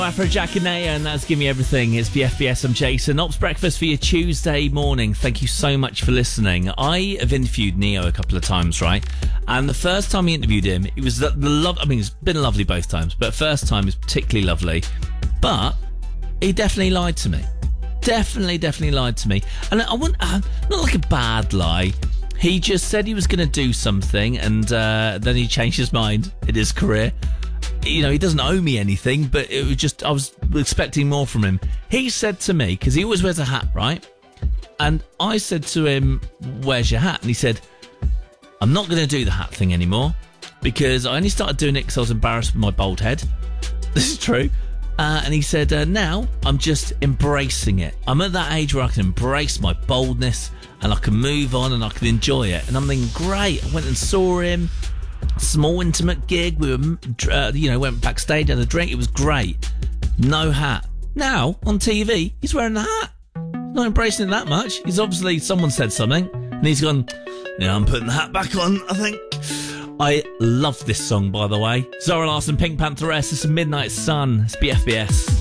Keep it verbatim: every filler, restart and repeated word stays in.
Afrojack and Naya, and that's Give Me Everything. It's B F B S. I'm Jason. Ops Breakfast for your Tuesday morning. Thank you so much for listening. I have interviewed Neo a couple of times, right? And the first time we interviewed him, it was the, the love. I mean, it's been lovely both times, but first time was particularly lovely. But he definitely lied to me. Definitely, definitely lied to me. And I wouldn't, uh, not like a bad lie. He just said he was going to do something, and uh, then he changed his mind in his career. You know, he doesn't owe me anything, but it was just, I was expecting more from him. He said to me, because he always wears a hat, right? And I said to him, where's your hat? And he said, I'm not going to do the hat thing anymore, because I only started doing it because I was embarrassed with my bald head. This is true. Uh, and he said, uh, now I'm just embracing it. I'm at that age where I can embrace my boldness and I can move on and I can enjoy it. And I'm thinking, great. I went and saw him. Small intimate gig. We were, uh, you know, went backstage, had a drink. It was great. No hat. Now on T V, he's wearing the hat. Not embracing it that much. He's obviously, someone said something, and he's gone, yeah, I'm putting the hat back on, I think. I love this song, by the way. Zara Larsson, Pink Pantheress. It's a Midnight Sun. It's B F B S.